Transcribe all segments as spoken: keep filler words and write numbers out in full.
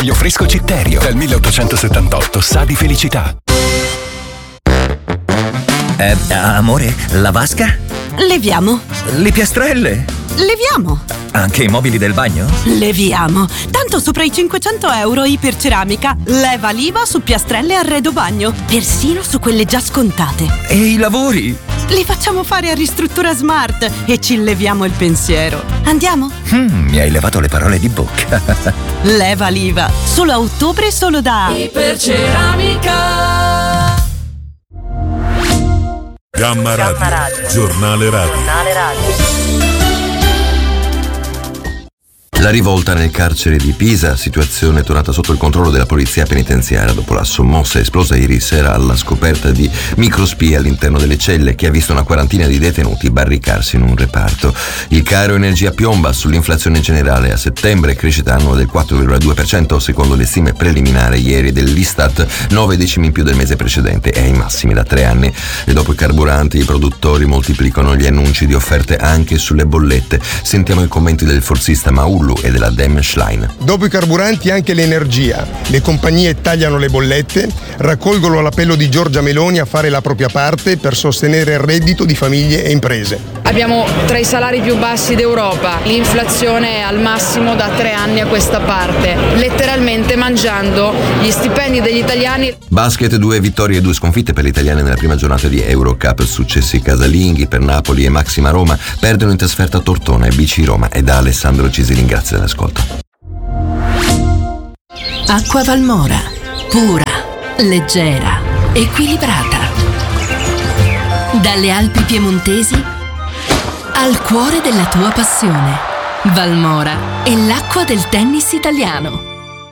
bagaglio fresco Citterio. Dal milleottocentosettantotto sa di felicità. Eh, amore, la vasca? Leviamo. Le piastrelle? Leviamo. Anche i mobili del bagno? Leviamo. Tanto sopra i cinquecento euro Iperceramica. Leva l'I V A su piastrelle e arredo bagno. Persino su quelle già scontate. E i lavori? Li facciamo fare a Ristruttura Smart e ci leviamo il pensiero. Andiamo? Mm, mi hai levato le parole di bocca. Leva l'I V A. Solo a ottobre, solo da Iperceramica. Gamma Radio, Gamma Radio. Giornale Radio. Giornale Radio. La rivolta nel carcere di Pisa, situazione tornata sotto il controllo della polizia penitenziaria dopo la sommossa esplosa ieri sera alla scoperta di microspie all'interno delle celle che ha visto una quarantina di detenuti barricarsi in un reparto. Il caro energia piomba sull'inflazione generale a settembre, crescita annua del quattro virgola due per cento secondo le stime preliminari ieri dell'Istat, nove decimi in più del mese precedente e ai massimi da tre anni. E dopo i carburanti i produttori moltiplicano gli annunci di offerte anche sulle bollette. Sentiamo i commenti del forzista Maullu e della Dem Schlein. Dopo i carburanti anche l'energia. Le compagnie tagliano le bollette, raccolgono l'appello di Giorgia Meloni a fare la propria parte per sostenere il reddito di famiglie e imprese. Abbiamo tra i salari più bassi d'Europa, l'inflazione è al massimo da tre anni a questa parte, letteralmente mangiando gli stipendi degli italiani. Basket, due vittorie e due sconfitte per gli italiani nella prima giornata di Eurocup, successi casalinghi per Napoli e Maxima Roma, perdono in trasferta a Tortona e B C Roma. E da Alessandro Ciselin, grazie dell'ascolto. Acqua Valmora, pura, leggera, equilibrata. Dalle Alpi piemontesi al cuore della tua passione. Valmora è l'acqua del tennis italiano.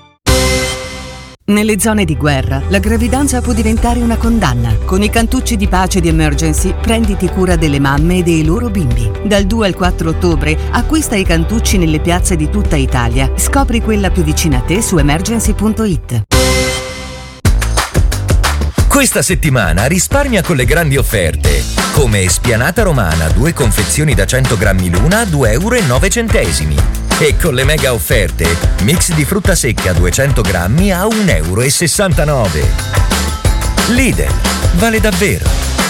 Nelle zone di guerra, la gravidanza può diventare una condanna. Con i cantucci di pace di Emergency, prenditi cura delle mamme e dei loro bimbi. Dal due al quattro ottobre, acquista i cantucci nelle piazze di tutta Italia. Scopri quella più vicina a te su emergency punto it. Questa settimana risparmia con le grandi offerte. Come spianata romana, due confezioni da cento grammi l'una a due euro e nove centesimi. E con le mega offerte, mix di frutta secca duecento grammi a un euro e sessantanove. Lidl, vale davvero.